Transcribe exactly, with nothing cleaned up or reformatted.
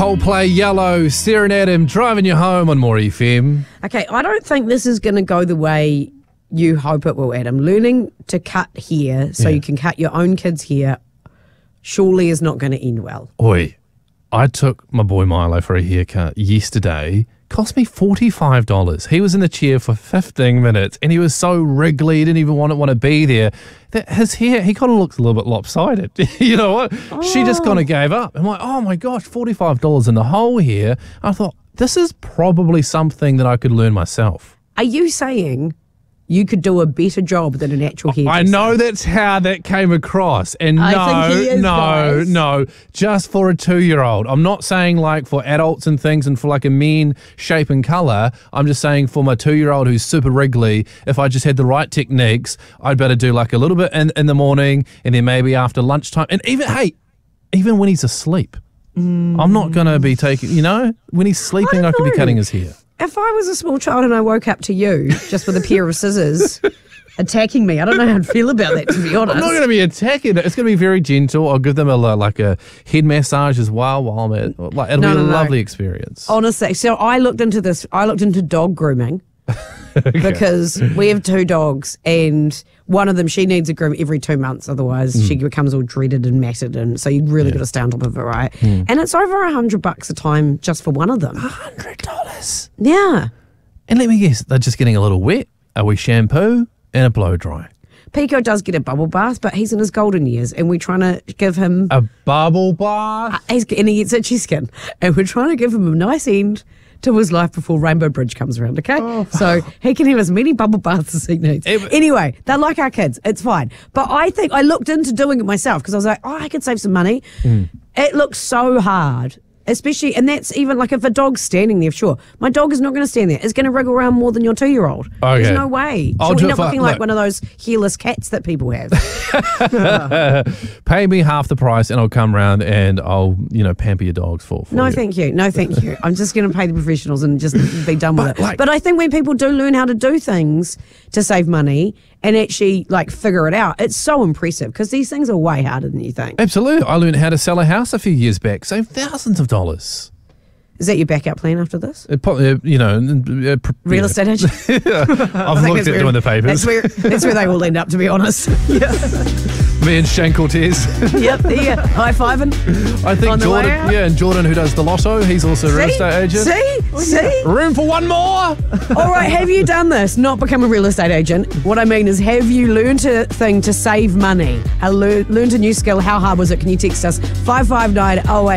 Coldplay, Yellow, Sarah and Adam driving you home on More F M. Okay, I don't think this is going to go the way you hope it will, Adam. Learning to cut hair so Yeah. you can cut your own kids' hair surely is not going to end well. Oi, I took my boy Milo for a haircut yesterday. Cost me forty-five dollars. He was in the chair for fifteen minutes and he was so wriggly, he didn't even want to, want to be there. That his hair, he kind of looks a little bit lopsided. You know what? Oh. She just kind of gave up. I'm like, oh my gosh, forty-five dollars in the whole hair. I thought, this is probably something that I could learn myself. Are you saying you could do a better job than an actual hairdresser? I know that's how that came across. And I no, think he is, no, guys. no, just for a two-year-old. I'm not saying like for adults and things and for like a mean shape and colour. I'm just saying for my two-year-old who's super wriggly, if I just had the right techniques, I'd better do like a little bit in, in the morning and then maybe after lunchtime. And even, hey, even when he's asleep. Mm. I'm not going to be taking, you know, when he's sleeping, I, I could be know. cutting his hair. If I was a small child and I woke up to you just with a pair of scissors attacking me, I don't know how I'd feel about that, to be honest. I'm not going to be attacking it. It's going to be very gentle. I'll give them a like a head massage as well while I'm at, like, it'll No, be a no, no. lovely experience. Honestly, so I looked into this. I looked into dog grooming because we have two dogs, and one of them, she needs a groom every two months. Otherwise, Mm. she becomes all dreaded and matted, and so you really got to stay on top of it, right? Mm. And it's over a hundred bucks a time just for one of them. one hundred dollars. Yeah. And let me guess, they're just getting a little wet, a wee shampoo, and a blow dry. Pico does get a bubble bath, but he's in his golden years, and we're trying to give him. A bubble bath? He's and he gets itchy skin, and we're trying to give him a nice end to his life before Rainbow Bridge comes around, okay? Oh. So he can have as many bubble baths as he needs. It- anyway, they're like our kids. It's fine. But I think I looked into doing it myself because I was like, oh, I could save some money. Mm. It looks so hard. Especially, and that's even like if a dog's standing there, sure. My dog is not going to stand there. It's going to wriggle around more than your two-year-old. Okay. There's no way. I'll She'll do end it up for- looking like look. one of those hairless cats that people have. Pay me half the price and I'll come round and I'll, you know, pamper your dogs for, for No, you. thank you. No, thank you. I'm just going to pay the professionals and just be done with But, it. like- but I think when people do learn how to do things to save money and actually like figure it out, it's so impressive because these things are way harder than you think. Absolutely. I learned how to sell a house a few years back. Saved thousands of dollars. Is that your backup plan after this? It probably, uh, you know, uh, pr- Real yeah. estate agent? I've I think looked that's at where- doing the papers. That's where, that's where they will end up, to be honest. Me and Shane Cortez. Yep, there you go. High-fiving. I think On the way Jordan, out. yeah, and Jordan who does the lotto, he's also a real See? estate agent. See? See? Room for one more. All right, have you done this? Not become a real estate agent. What I mean is, have you learned a thing to save money? Have lear- learned a new skill? How hard was it? Can you text us five five nine oh eight?